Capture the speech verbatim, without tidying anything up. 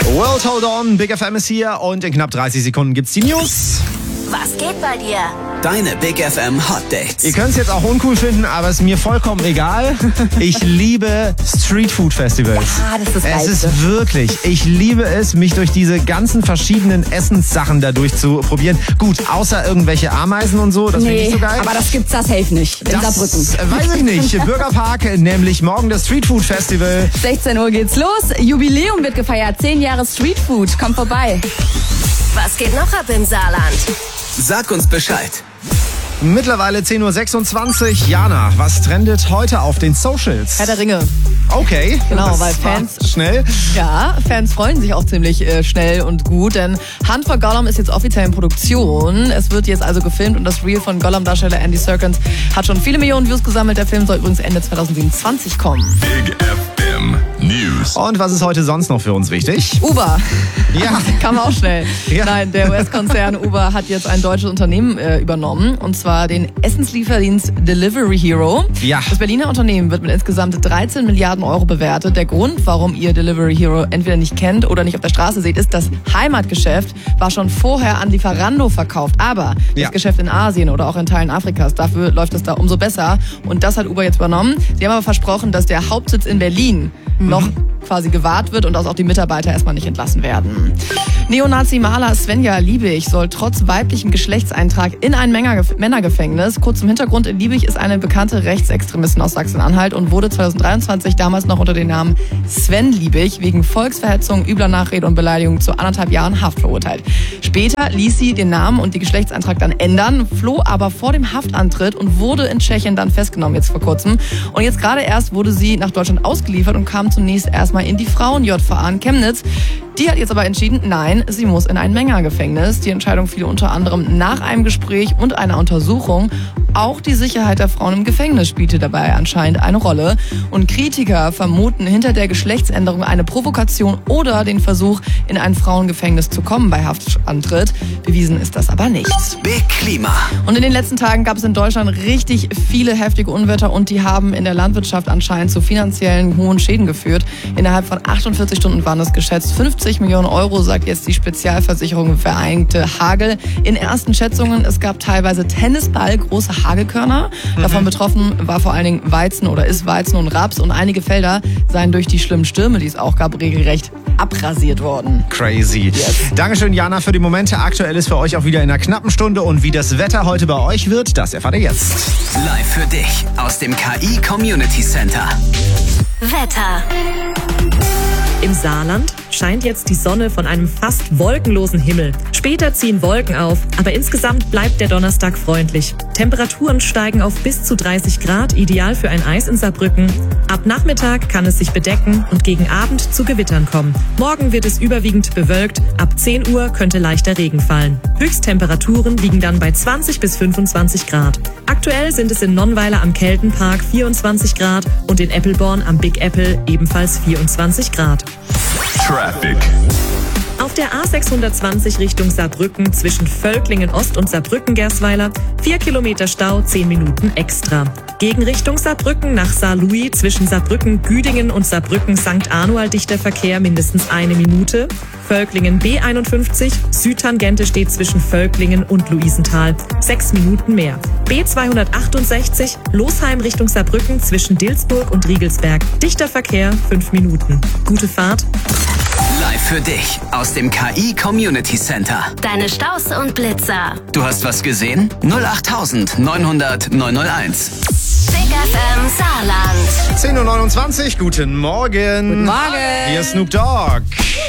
World Hold On, Big F M ist hier und in knapp dreißig Sekunden gibt's die News. Was geht bei dir? Deine Big F M Hot Dates. Ihr könnt es jetzt auch uncool finden, aber es ist mir vollkommen egal. Ich liebe Street Food Festivals. Ja, das ist das Es Geilste. ist wirklich, ich liebe es, mich durch diese ganzen verschiedenen Essenssachen dadurch zu probieren. Gut, außer irgendwelche Ameisen und so, das finde ich Nee, nicht so geil. aber das gibt's da safe nicht in das Saarbrücken. weiß ich nicht. Bürgerpark, nämlich morgen das Street Food Festival. sechzehn Uhr geht's los. Jubiläum wird gefeiert. Zehn Jahre Street Food. Kommt vorbei. Was geht noch ab im Saarland? Sag uns Bescheid. Mittlerweile zehn Uhr sechsundzwanzig. Jana, was trendet heute auf den Socials? Herr der Ringe. Okay. Genau, das weil war Fans- schnell. Ja, Fans freuen sich auch ziemlich äh, schnell und gut, denn Hunt for Gollum ist jetzt offiziell in Produktion. Es wird jetzt also gefilmt und das Reel von Gollum-Darsteller Andy Serkins hat schon viele Millionen Views gesammelt. Der Film soll übrigens Ende zwanzig siebenundzwanzig kommen. Big F M News. Und was ist heute sonst noch für uns wichtig? Uber. Ja. Kam auch schnell. Ja. Nein, der U S-Konzern Uber hat jetzt ein deutsches Unternehmen äh, übernommen, und zwar den Essenslieferdienst Delivery Hero. Ja. Das Berliner Unternehmen wird mit insgesamt dreizehn Milliarden Euro bewertet. Der Grund, warum ihr Delivery Hero entweder nicht kennt oder nicht auf der Straße seht, ist, das Heimatgeschäft war schon vorher an Lieferando verkauft. Aber Ja. das Geschäft in Asien oder auch in Teilen Afrikas, dafür läuft es da umso besser. Und das hat Uber jetzt übernommen. Sie haben aber versprochen, dass der Hauptsitz in Berlin noch quasi gewahrt wird und dass auch die Mitarbeiter erstmal nicht entlassen werden. Neonazi-Maler Svenja Liebig soll trotz weiblichem Geschlechtseintrag in ein Männergef- Männergefängnis. Kurz zum Hintergrund, Liebig ist eine bekannte Rechtsextremistin aus Sachsen-Anhalt und wurde zwanzig dreiundzwanzig damals noch unter dem Namen Sven Liebig wegen Volksverhetzung, übler Nachrede und Beleidigung zu anderthalb Jahren Haft verurteilt. Später ließ sie den Namen und den Geschlechtseintrag dann ändern, floh aber vor dem Haftantritt und wurde in Tschechien dann festgenommen, jetzt vor kurzem. Und jetzt gerade erst wurde sie nach Deutschland ausgeliefert und kam zunächst erstmal in die Frauen-J V A in Chemnitz. Die hat jetzt aber entschieden, nein, sie muss in ein Männergefängnis. Die Entscheidung fiel unter anderem nach einem Gespräch und einer Untersuchung. Auch die Sicherheit der Frauen im Gefängnis spielte dabei anscheinend eine Rolle. Und Kritiker vermuten hinter der Geschlechtsänderung eine Provokation oder den Versuch, in ein Frauengefängnis zu kommen bei Haftantritt. Bewiesen ist das aber nicht. Big Klima. Und in den letzten Tagen gab es in Deutschland richtig viele heftige Unwetter und die haben in der Landwirtschaft anscheinend zu finanziellen hohen Schäden geführt. Innerhalb von achtundvierzig Stunden waren es geschätzt fünfzig Millionen Euro, sagt jetzt die Spezialversicherung Vereinte Hagel. In ersten Schätzungen, es gab teilweise Tennisball große Hagelkörner. Davon betroffen war vor allen Dingen Weizen oder ist Weizen und Raps und einige Felder seien durch die schlimmen Stürme, die es auch gab, regelrecht abrasiert worden. Crazy. Dankeschön, Jana, für die Momente. Aktuell ist für euch auch wieder in einer knappen Stunde. Und wie das Wetter heute bei euch wird, das erfahrt ihr jetzt. Live für dich aus dem K I Community Center. Wetter. Im Saarland scheint jetzt die Sonne von einem fast wolkenlosen Himmel. Später ziehen Wolken auf, aber insgesamt bleibt der Donnerstag freundlich. Temperaturen steigen auf bis zu dreißig Grad, ideal für ein Eis in Saarbrücken. Ab Nachmittag kann es sich bedecken und gegen Abend zu Gewittern kommen. Morgen wird es überwiegend bewölkt, ab zehn Uhr könnte leichter Regen fallen. Höchsttemperaturen liegen dann bei zwanzig bis fünfundzwanzig Grad. Aktuell sind es in Nonnweiler am Keltenpark vierundzwanzig Grad und in Eppelborn am Big Apple ebenfalls vierundzwanzig Grad. Traffic. Auf der A sechshundertzwanzig Richtung Saarbrücken zwischen Völklingen Ost und Saarbrücken-Gersweiler vier Kilometer Stau, zehn Minuten extra. Gegen Richtung Saarbrücken nach Saarlouis zwischen Saarbrücken-Güdingen und Saarbrücken-Sankt Anual dichter Verkehr mindestens eine Minute. Völklingen B einundfünfzig, Südtangente steht zwischen Völklingen und Luisenthal, sechs Minuten mehr. B zweihundertachtundsechzig, Losheim Richtung Saarbrücken zwischen Dilsburg und Riegelsberg, dichter Verkehr, fünf Minuten. Gute Fahrt. Live für dich aus dem K I Community Center. Deine Staus und Blitzer. Du hast was gesehen? null acht neunhundert neunhunderteins. Big F M Saarland. zehn Uhr neunundzwanzig, guten Morgen. Guten Morgen. Hier ist Snoop Dogg.